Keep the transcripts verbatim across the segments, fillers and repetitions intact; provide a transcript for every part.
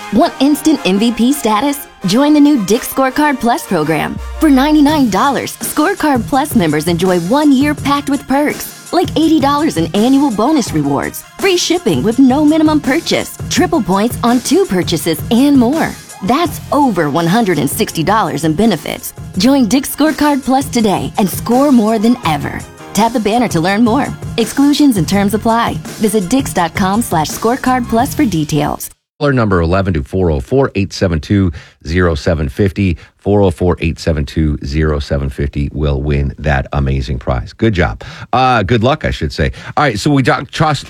Want instant M V P status? Join the new Dick's Scorecard Plus program. For ninety-nine dollars, Scorecard Plus members enjoy one year packed with perks, like eighty dollars in annual bonus rewards, free shipping with no minimum purchase, triple points on two purchases, and more. That's over one hundred sixty dollars in benefits. Join Dick's Scorecard Plus today and score more than ever. Tap the banner to learn more. Exclusions and terms apply. Visit dix.com slash scorecard plus for details. Number eleven to four oh four, eight seven two, oh seven five oh. four oh four, eight seven two, oh seven five oh will win that amazing prize. Good job. Uh, good luck, I should say. All right, so we talk, trust,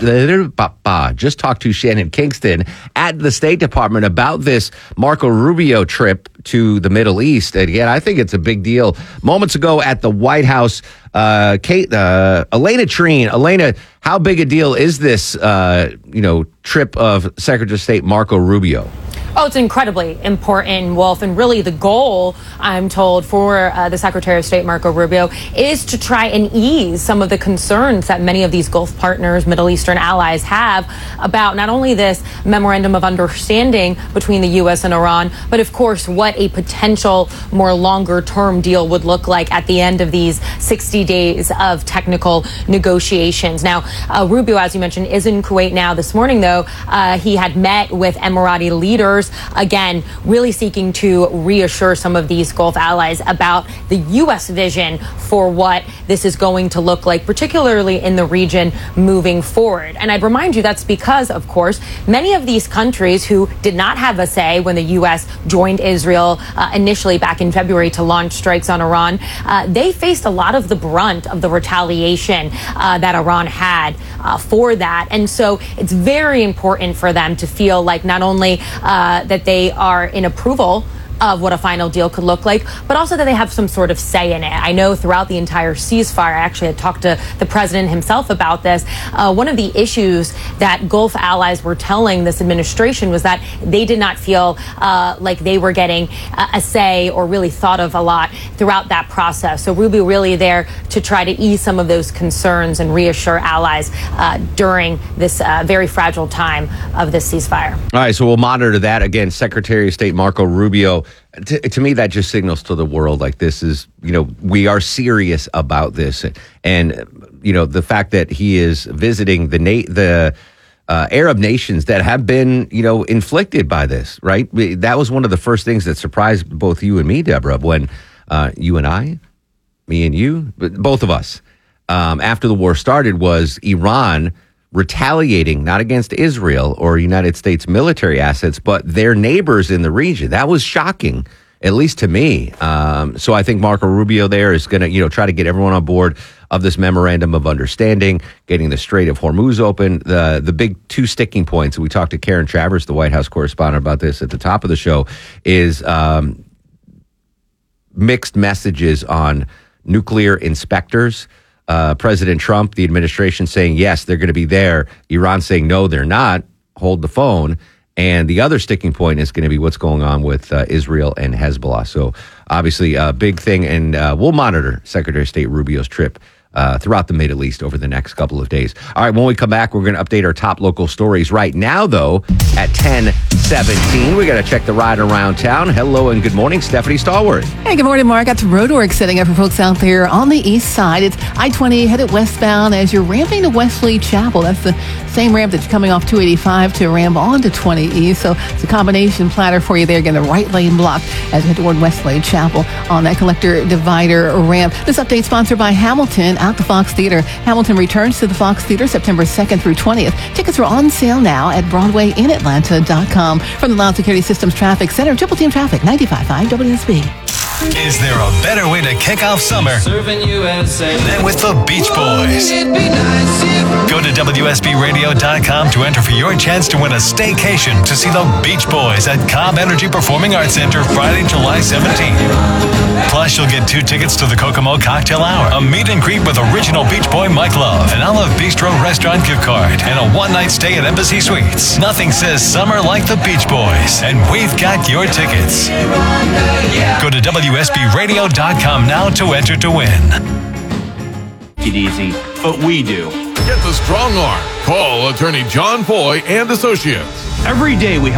just talked to Shannon Kingston at the State Department about this Marco Rubio trip to the Middle East. And again, I think it's a big deal. Moments ago at the White House, uh, Kate, uh, Elena Treen. Elena, how big a deal is this, uh, you know, trip of Secretary of State Marco Rubio? Oh, it's incredibly important, Wolf. And really the goal, I'm told, for uh, the Secretary of State, Marco Rubio, is to try and ease some of the concerns that many of these Gulf partners, Middle Eastern allies have about not only this memorandum of understanding between the U S and Iran, but of course, what a potential more longer term deal would look like at the end of these sixty days of technical negotiations. Now, uh, Rubio, as you mentioned, is in Kuwait now. This morning, though, uh, he had met with Emirati leaders, again, really seeking to reassure some of these Gulf allies about the U S vision for what this is going to look like, particularly in the region moving forward. And I'd remind you that's because, of course, many of these countries who did not have a say when the U S joined Israel uh, initially back in February to launch strikes on Iran, uh, they faced a lot of the brunt of the retaliation uh, that Iran had uh, for that. And so it's very important for them to feel like not only uh, that they are in approval of what a final deal could look like, but also that they have some sort of say in it. I know throughout the entire ceasefire, I actually had talked to the president himself about this. Uh, one of the issues that Gulf allies were telling this administration was that they did not feel uh, like they were getting a, a say or really thought of a lot throughout that process. So Rubio really there to try to ease some of those concerns and reassure allies uh, during this uh, very fragile time of this ceasefire. All right, so we'll monitor that. Again, Secretary of State Marco Rubio. To, to me, that just signals to the world like this is, you know, we are serious about this. And, you know, the fact that he is visiting the na- the uh, Arab nations that have been, you know, inflicted by this, right? That was one of the first things that surprised both you and me, Deborah, when uh, you and I, me and you, both of us, um, after the war started, was Iran retaliating not against Israel or United States military assets, but their neighbors in the region. That was shocking, at least to me. Um, so I think Marco Rubio there is going to, you know, try to get everyone on board of this memorandum of understanding, getting the Strait of Hormuz open. The the big two sticking points, we talked to Karen Travers, the White House correspondent, about this at the top of the show, is um, mixed messages on nuclear inspectors. Uh, President Trump, the administration saying, yes, they're going to be there. Iran saying, no, they're not. Hold the phone. And the other sticking point is going to be what's going on with uh, Israel and Hezbollah. So obviously a big thing. And uh, we'll monitor Secretary of State Rubio's trip uh, throughout the Middle East over the next couple of days. All right, when we come back, we're going to update our top local stories. Right now, though, at ten seventeen, we got to check the ride around town. Hello and good morning, Stephanie Stallworth. Hey, good morning, Mark. Got some road work setting up for folks out there on the east side. It's I twenty headed westbound as you're ramping to Wesley Chapel. That's the same ramp that's coming off two eighty-five to ramp onto twenty East. So it's a combination platter for you there. Again, the right lane blocked as you head toward Wesley Chapel on that collector divider ramp. This update sponsored by Hamilton at the Fox Theater. Hamilton returns to the Fox Theater September second through twentieth. Tickets are on sale now at Broadway in Atlanta dot com. From the Loud Security Systems Traffic Center, Triple Team Traffic, ninety-five point five W S B. Is there a better way to kick off summer than with the Beach Boys? Go to W S B radio dot com to enter for your chance to win a staycation to see the Beach Boys at Cobb Energy Performing Arts Center Friday, July seventeenth. Plus, you'll get two tickets to the Kokomo Cocktail Hour, a meet and greet with original Beach Boy Mike Love, an Olive Bistro restaurant gift card, and a one-night stay at Embassy Suites. Nothing says summer like the Beach Boys, and we've got your tickets. Go to W S B radio dot com now to enter to win. It easy, but we do. Get the strong arm. Call attorney John Foy and Associates. Every day we